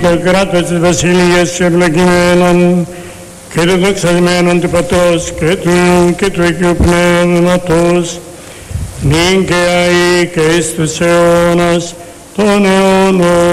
το κράτος της Βασιλείας σου ευλογημένον και το δοξασμένον του Πατρός και του Αγίου Πνεύματος, νυν και αεί και εις τους αιώνας των αιώνων.